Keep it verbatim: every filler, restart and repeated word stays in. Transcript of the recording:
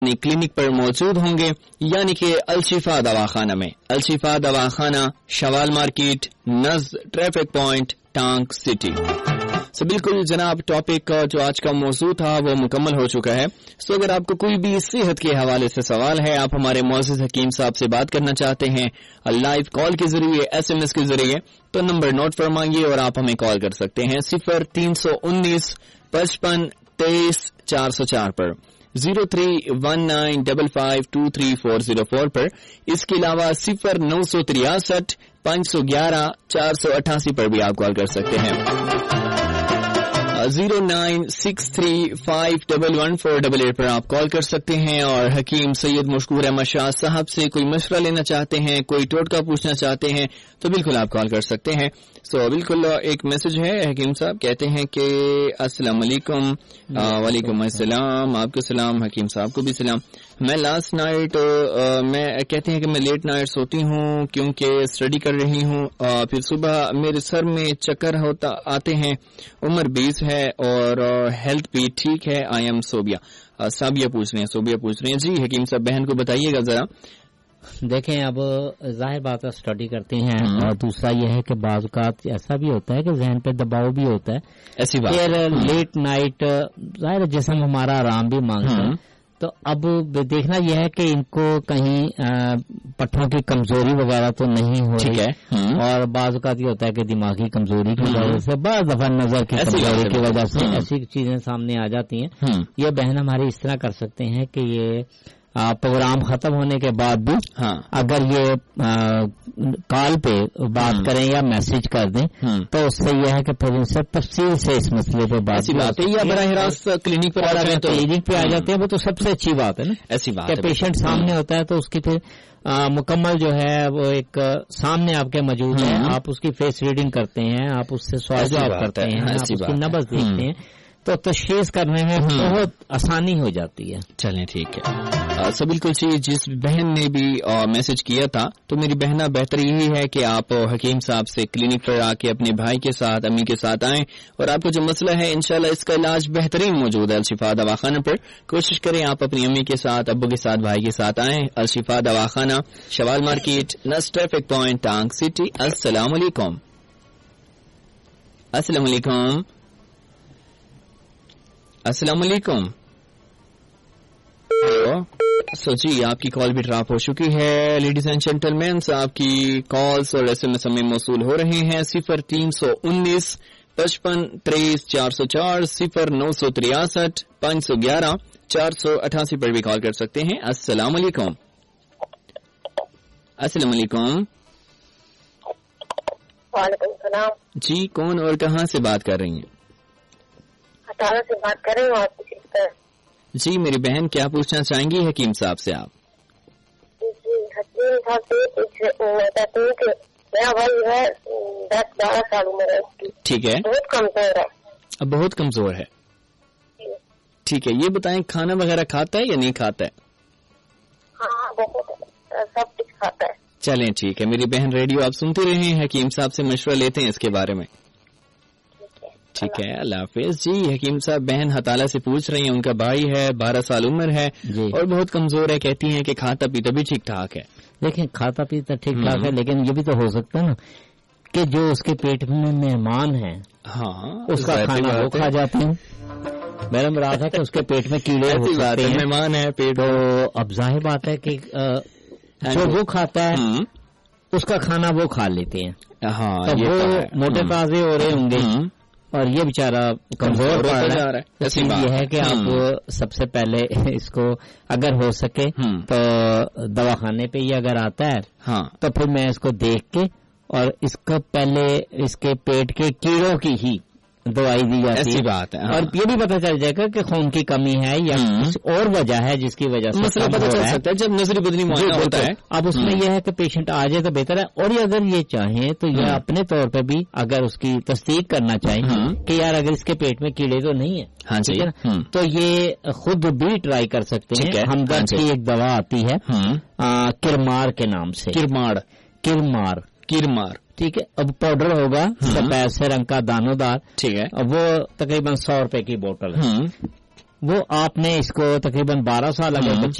Clinic پر موجود ہوں گے، یعنی کہ الشفا دواخانہ میں. الشفا دواخانہ، شوال مارکیٹ، نزد ٹریفک پوائنٹ، ٹانک سٹی. سو بالکل جناب، ٹاپک جو آج کا موضوع تھا وہ مکمل ہو چکا ہے. سو اگر آپ کو کوئی بھی صحت کے حوالے سے سوال ہے، آپ ہمارے معزز حکیم صاحب سے بات کرنا چاہتے ہیں لائیو کال کے ذریعے، ایس ایم ایس کے ذریعے، تو نمبر نوٹ فرمائیے اور آپ ہمیں کال کر سکتے ہیں صفر تین سو انیس پچپن تیئیس چار سو چار پر، zero three one nine double five to three four zero four پر. اس کے علاوہ صفر نو سو تریاسٹھ پانچ سو گیارہ چار سو اٹھاسی پر بھی آپ کال کر سکتے ہیں. Zero nine six three five double one four double eight پر آپ کال کر سکتے ہیں. اور حکیم سید مشکور احمد شاہ صاحب سے کوئی مشورہ لینا چاہتے ہیں، کوئی ٹوٹکا پوچھنا چاہتے ہیں تو بالکل آپ کال کر سکتے ہیں. سو so, بالکل ایک میسج ہے، حکیم صاحب کہتے ہیں کہ السلام علیکم. وعلیکم السلام، آپ کو سلام، حکیم صاحب کو بھی سلام. میں لاسٹ نائٹ میں کہتے ہیں کہ میں لیٹ نائٹ سوتی ہوں کیونکہ اسٹڈی کر رہی ہوں، پھر صبح میرے سر میں چکر ہوتا آتے ہیں. عمر بیس ہے اور ہیلتھ بھی ٹھیک ہے. I am Sobia. صابیہ پوچھ رہے ہیں، صوبیہ پوچھ رہے ہیں. جی حکیم صاحب، بہن کو بتائیے گا ذرا. دیکھیں، اب ظاہر بات ہے اسٹڈی کرتے ہیں، اور دوسرا یہ ہے کہ بعض اوقات ایسا بھی ہوتا ہے کہ ذہن پہ دباؤ بھی ہوتا ہے. ایسی بات پھر لیٹ نائٹ ظاہر جسم ہمارا آرام بھی مانگتا ہے. تو اب دیکھنا یہ ہے کہ ان کو کہیں پٹھوں کی کمزوری وغیرہ تو نہیں ہو رہی ہے، اور بعض اوقات یہ ہوتا ہے کہ دماغی کمزوری کی وجہ سے، بعض دفعہ نظر کی کمزوری کی وجہ سے ایسی چیزیں سامنے آ جاتی ہیں. یہ بہن ہماری اس طرح کر سکتے ہیں کہ یہ پروگرام ختم ہونے کے بعد بھی اگر یہ کال پہ بات کریں یا میسج کر دیں تو اس سے یہ ہے کہ پھر ان سے تفصیل سے اس مسئلے پہ بات ہے، یا براہ راست کلینک پر کلینک پہ آ جاتے ہیں. وہ تو سب سے اچھی بات ہے نا، ایسی بات کہ پیشنٹ سامنے ہوتا ہے تو اس کی پھر مکمل جو ہے وہ ایک سامنے آپ کے موجود ہے، آپ اس کی فیس ریڈنگ کرتے ہیں، آپ اس سے سوال جواب کرتے ہیں، آپ اس کی نبض دیکھتے ہیں، تو تشخیص کرنے میں بہت آسانی ہو جاتی ہے. چلیں ٹھیک ہے. سب بالکل صحیح. جس بہن نے بھی میسج کیا تھا تو میری بہنہ بہتر یہی ہے کہ آپ حکیم صاحب سے کلینک پر آ کے اپنے بھائی کے ساتھ، امی کے ساتھ آئیں، اور آپ کو جو مسئلہ ہے انشاءاللہ اس کا علاج بہترین موجود ہے الشفا دواخانہ پر. کوشش کریں آپ اپنی امی کے ساتھ، ابو کے ساتھ، بھائی کے ساتھ آئیں. الشفا دواخانہ، شوال مارکیٹ، نزد ٹریفک پوائنٹ، ٹانک سٹی. السلام علیکم. السلام علیکم. السلام علیکم. سو جی، آپ کی کال بھی ڈراپ ہو چکی ہے. لیڈیز اینڈ جینٹل مینس، آپ کی کالز اور ایس ایم ایس ہمیں موصول ہو رہے ہیں صفر تین سو انیس پچپن تیئیس چار سو چار، صفر نو سو تریاسٹھ پانچ سو گیارہ چار سو اٹھاسی پر بھی کال کر سکتے ہیں. السلام علیکم. السلام علیکم. وعلیکم السلام. جی، کون اور کہاں سے بات کر رہی ہیں؟ ہٹارا سے بات کر رہی ہوں. آپ کی جی میری بہن، کیا پوچھنا چاہیں گی حکیم صاحب سے آپ؟ جی حکیم صاحب سے کہتے ہیں کہ میرا بھائی ہے دس بارہ سال عمر ہے اس کی. ٹھیک ہے. بہت کمزور ہے. اب بہت کمزور ہے. ٹھیک ہے، یہ بتائیں کھانا وغیرہ کھاتا ہے یا نہیں کھاتا ہے؟ ہاں بہت سب کچھ کھاتا ہے. چلیں ٹھیک ہے میری بہن، ریڈیو آپ سنتے رہیں، حکیم صاحب سے مشورہ لیتے ہیں اس کے بارے میں. ٹھیک ہے، اللہ حافظ. جی حکیم صاحب، بہن ہتالا سے پوچھ رہی ہیں، ان کا بھائی ہے، بارہ سال عمر ہے اور بہت کمزور ہے. کہتی ہیں کہ کھاتا پیتا بھی ٹھیک ٹھاک ہے. دیکھیں، کھاتا پیتا ٹھیک ٹھاک ہے، لیکن یہ بھی تو ہو سکتا ہے نا کہ جو اس کے پیٹ میں مہمان ہیں ہاں اس کا کھانا وہ کھا جاتے ہیں. میرا مراد ہے کہ اس کے پیٹ میں کیڑے ہو سکتے ہیں، مہمان ہے پیٹ. تو اب ظاہر بات ہے کہ جو وہ کھاتا ہے اس کا کھانا وہ کھا لیتے ہیں. ہاں، وہ موٹے تازے ہو رہے ہوں گے اور یہ بیچارہ کمزور پڑ رہا ہے. یہ ہے کہ آپ سب سے پہلے اس کو اگر ہو سکے تو دواخانے پہ ہی اگر آتا ہے تو پھر میں اس کو دیکھ کے اور اس کو پہلے اس کے پیٹ کے کیڑوں کی ہی دوائی دی جاتی ہے. بات ہے. اور یہ بھی پتہ چل جائے گا کہ خون کی کمی ہے یا کچھ اور وجہ ہے جس کی وجہ سے مسئلہ پتہ چل سکتا ہے جب نظری بدنی معائنہ ہوتا ہے. اب اس میں یہ ہے کہ پیشنٹ آ جائے تو بہتر ہے، اور اگر یہ چاہیں تو یہ اپنے طور پہ بھی اگر اس کی تصدیق کرنا چاہیں کہ یار اگر اس کے پیٹ میں کیڑے تو نہیں ہیں، ٹھیک ہے نا، تو یہ خود بھی ٹرائی کر سکتے ہیں. ہمدرد کی ایک دوا آتی ہے کرمار کے نام سے. کرمار کرمار کرمار ٹھیک ہے. اب پاؤڈر ہوگا سفید سے رنگ کا دانوں دار. ٹھیک ہے. وہ تقریباً سو روپے کی بوتل ہے. وہ آپ نے اس کو تقریباً بارہ سال اگر بچے